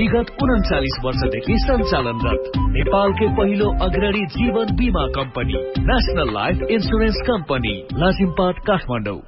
विगत 39 वर्षदेखि सञ्चालनरत नेपालकै पहिलो अग्रणी जीवन बीमा company national life insurance company Lazimpat Kathmandu.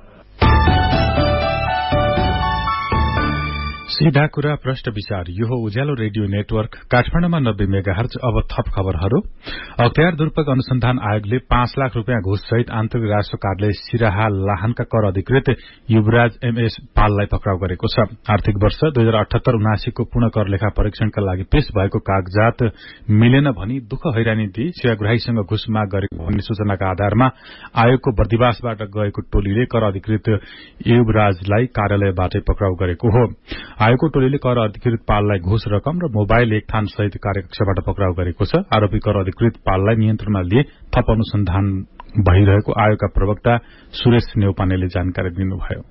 सीधा कुरा प्रश्न विचार यो हो उज्यालो रेडियो नेटवर्क काठमाडौँमा 90 मेगाहर्ज। अब थप खबरहरू। अख्तियार दुरूपयोग अनुसन्धान आयोगले 5 लाख रुपियाँ घुस सहित आन्तरिक राजस्व कार्यालय सिराहा लाहानका कर अधिकृत युवराज एमएस पाललाई पक्राउ गरेको छ। आर्थिक वर्ष 2078-79 को पूर्ण कर लेखा परीक्षणका लागि पेश भएको कागजात मिलेन भनी दुःख हैरानी दिई सेवाग्राहीसँग घुस माग गरेको भन्ने सूचनाका आधारमा आयोगको बर्दिवासबाट गएको टोलीले कर अधिकृत युवराजलाई कार्यालयबाटै पक्राउ गरेको हो। आयोगको टोलीले कर अधिकृत पाललाई घुस रकम र मोबाइल एक थान सहित कार्यकक्षबाट पक्राउ गरेको छ। आरोपी कर अधिकृत पाललाई नियन्त्रणमा लिए थप अनुसन्धान भइरहेको आयोगका प्रवक्ता सुरेश नेउपानेले जानकारी दिनुभयो।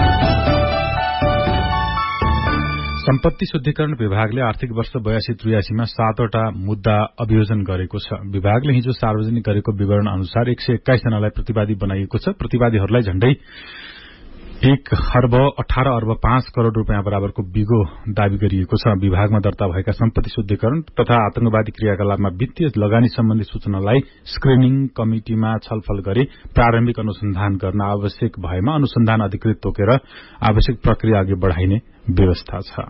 सम्पत्ति शुद्धिकरण विभागले आर्थिक वर्ष 82-83 मा 7 वटा मुद्दा अभियोजन गरेको छ। विभागले हिजो सार्वजनिक गरेको विवरण अनुसार 121 जनालाई प्रतिवादी बनाइएको छ। प्रतिवादीहरूलाई झण्डै 1,18,5 करोड़ रुपियाँ बराबरको बिगो दावी गरिएको छ। विभागमा दर्ता भएका सम्पत्ति शुद्धिकरण तथा आतंकवादी क्रियाकलापमा वित्तीय लगानी सम्बन्धी सूचनालाई स्क्रिनिङ कमिटिमा छलफल गरी प्रारम्भिक अनुसन्धान गर्न आवश्यक भएमा अनुसन्धान अधिकृत तोकेर आवश्यक प्रक्रिया अघि बढ़ाइने व्यवस्था छ।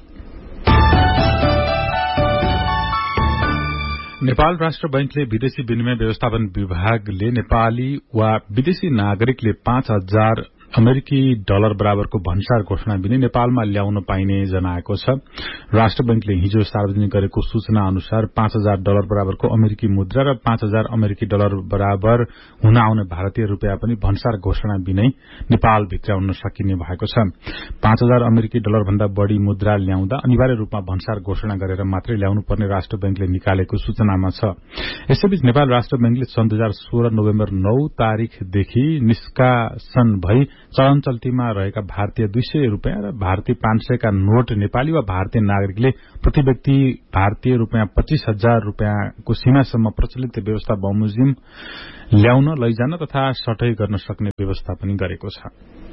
नेपाल राष्ट्र बैंकले विदेशी विनिमय व्यवस्थापन विभागले नेपाली वा विदेशी नागरिकले 5,000 अमेरिकी डलर बराबरको भन्सार घोषणा बिना नेपालमा ल्याउन पाइने जनाएको छ। राष्ट्र बैंकले हिजो सार्वजनिक गरेको सूचना अनुसार 5,000 डलर बराबरको अमेरिकी मुद्रा र 5,000 अमेरिकी डलर बराबर हुन आउने भारतीय रूपियाँ पनि भन्सार घोषणा बिनै नेपाल भित्राउन सकिने भएको छ। 5,000 अमेरिकी डलर भन्दा बढ़ी मुद्रा ल्याउँदा अनिवार्य रूपमा भन्सार घोषणा गरेर मात्रै ल्याउनु पर्ने राष्ट्र बैंकले निकालेको सूचनामा छ। यसैबीच नेपाल राष्ट्र बैंकले सन् 2016 नोभेम्बर 9 तारिखदेखि निष्कासन भई चलन चल्तीमा रहेका भारतीय 200 रुपियाँ र भारतीय 500 का नोट नेपाली वा भारतीय नागरिकले प्रति व्यक्ति भारतीय रुपियाँ 25,000 रुपियाँको सीमासम्म प्रचलित व्यवस्था बमोजिम ल्याउन लैजान तथा सटै गर्न सक्ने व्यवस्था पनि गरेको छ।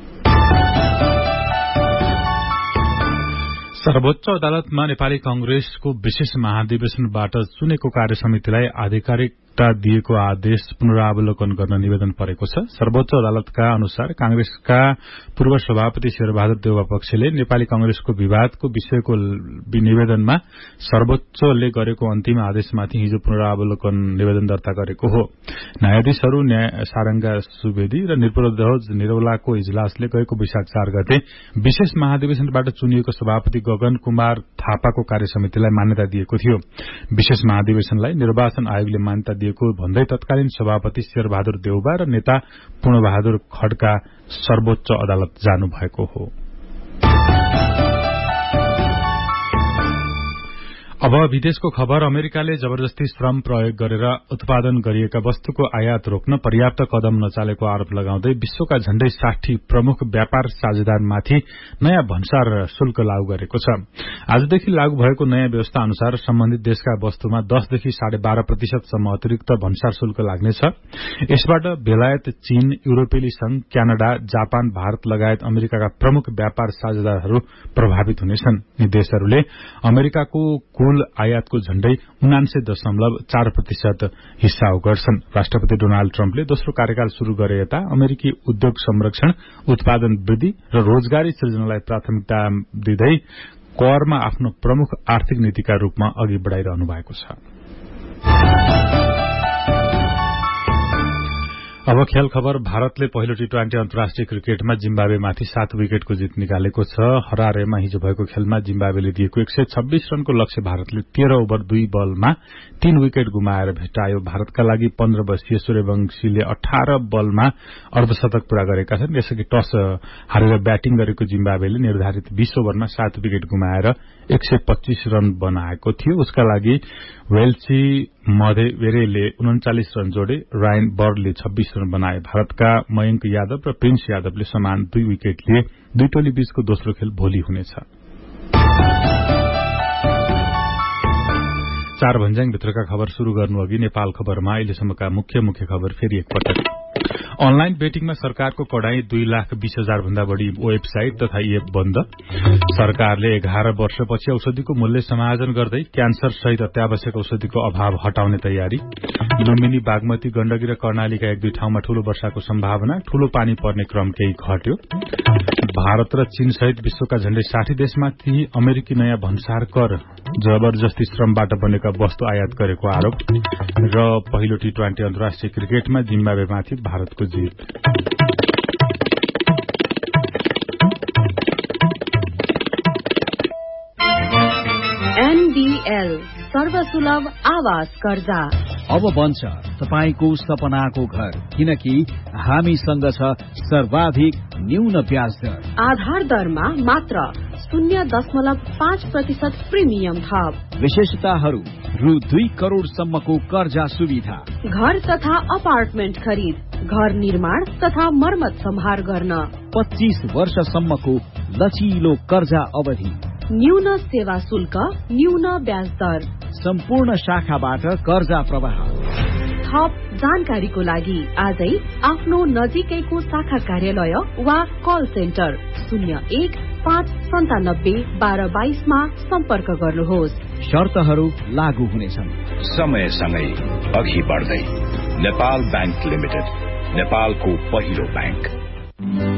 सर्वोच्च अदालतमा नेपाली कांग्रेसको विशेष महाधिवेशनबाट चुनेको कार्य समितिलाई आधिकारिकता दिएको आदेश पुनरावलोकन गर्न निवेदन परेको छ। सर्वोच्च अदालतका अनुसार कांग्रेसका पूर्व सभापति शेरबहादुर देउवा पक्षले नेपाली कांग्रेसको विवादको विषयको निवेदनमा सर्वोच्चले गरेको अन्तिम आदेशमाथि हिजो पुनरावलोकन निवेदन दर्ता गरेको हो। न्यायाधीशहरू सारंगा सुवेदी र निर्प्रध्वज निरौलाको इजलासले गएको वैशाख 4 गते विशेष महाधिवेशनबाट चुनिएको सभापति गगन कुमार थापाको कार्य समितिलाई मान्यता दिएको थियो। विशेष महाधिवेशनलाई निर्वाचन आयोगले मान्यता दिएको भन्दै तत्कालीन सभापति शेरबहादुर देउवा र नेता पूर्णबहादुर खड्का सर्वोच्च अदालत जानु भएको हो। अब विदेशको खबर। अमेरिकाले जबरजस्ती श्रम प्रयोग गरेर उत्पादन गरिएका वस्तुको आयात रोक्न पर्याप्त कदम नचालेको आरोप लगाउँदै विश्वका झण्डै 60 प्रमुख व्यापार साझेदारमाथि नयाँ भन्सार शुल्क लागू गरेको छ। आजदेखि लागू भएको नयाँ व्यवस्था अनुसार सम्बन्धित देशका वस्तुमा 10 देखि 12.5% सम्म अतिरिक्त भन्सार शुल्क लाग्नेछ। यसबाट बेलायत, चीन, युरोपेली संघ, क्यानाडा, जापान, भारत लगायत अमेरिकाका प्रमुख व्यापार साझेदारहरू प्रभावित हुनेछन्। यी देशहरूले अमेरिकाको कुल आयातको झण्डै 79.4% हिस्सा गर्छन्। राष्ट्रपति डोनाल्ड ट्रम्पले दोस्रो कार्यकाल शुरू गरे यता अमेरिकी उद्योग संरक्षण, उत्पादन वृद्धि र रोजगारी सृजनालाई प्राथमिकता दिँदै करमा आफ्नो प्रमुख आर्थिक नीतिका रूपमा अघि बढ़ाइरहनु भएको छ। अब खेल खबर। भारतले पहिलो टी20 अन्तर्राष्ट्रिय क्रिकेटमा जिम्बाब्वेमाथि 7 विकेटको जित निकालेको छ। हरारेमा हिजो भएको खेलमा जिम्बाब्वेले दिएको 126 रनको लक्ष्य भारतले 13 ओभर 2 बलमा 3 विकेट गुमाएर भेटायो। भारतका लागि 15 वर्षीय सूर्यवंशीले 18 बलमा अर्धशतक पूरा गरेका छन्। यसअघि टस हारेर ब्याटिङ गरेको जिम्बाब्वेले निर्धारित 20 ओभरमा 7 विकेट गुमाएर 125 रन बनाएको थियो। उसका लागि वेल्सी मधेवेरेले 39 रन जोडे। रायन बर्डले 26 रन बनाए। भारतका मयंक यादव र प्रिन्स यादवले समान 2 विकेट लिए। दुई टोली बीचको दोस्रो खेल भोलि हुनेछ। 4 भन्ज्याङ भित्रका खबर शुरू गर्नु अघि नेपाल खबरमा अहिलेसम्मका मुख्य खबर फेरि एकपटक। अनलाइन बेटिङमा सरकारको कडाई 2,20,000 भन्दा बढ़ी वेबसाइट तथा एप बन्द। सरकारले 11 वर्षपछि औषधिको मूल्य समायोजन गर्दै क्यान्सर सहित अत्यावश्यक औषधिको अभाव हटाउने तयारी। लुम्बिनी, बागमती, गण्डकी र कर्णालीका 1-2 ठाउँमा ठूलो वर्षाको सम्भावना। ठूलो पानी पर्ने क्रम केही घट्यो। भारत र चीन सहित विश्वका झण्डै 60 देशमाथि अमेरिकी नयाँ भन्सार कर जबरजस्ती श्रमबाट बनेका वस्तु आयात गरेको आरोप। र पहिलो T20 अन्तर्राष्ट्रिय क्रिकेटमा जिम्बाब्वेमाथि भारतको जित। NDL सर्वसुलभ आवास कर्जा अब बन्छ तपाईको सपनाको घर, किनकि हामीसँग छ सर्वाधिक न्यून ब्याज दर। आधार दरमा मात्र 0.5% प्रिमियम थप। विशेषताहरू रु 2 करोड़ सम्मको कर्जा सुविधा। घर तथा अपार्टमेन्ट खरिद, घर निर्माण तथा मर्मत सम्हार गर्न 25 वर्षसम्मको लचिलो कर्जा अवधि। न्यून सेवा शुल्क, न्यून ब्याज दर। सम्पूर्ण शाखाबाट कर्जा प्रवाह। थप जानकारीको लागि आजै आफ्नो नजिकैको शाखा कार्यालय वा कल सेन्टर 01-597-1222 मा सम्पर्क गर्नुहोस्। शर्तहरू लागू हुनेछन्। समयसँगै अघि बढ्दै नेपाल बैंक लिमिटेड, नेपालको पहिलो बैंक।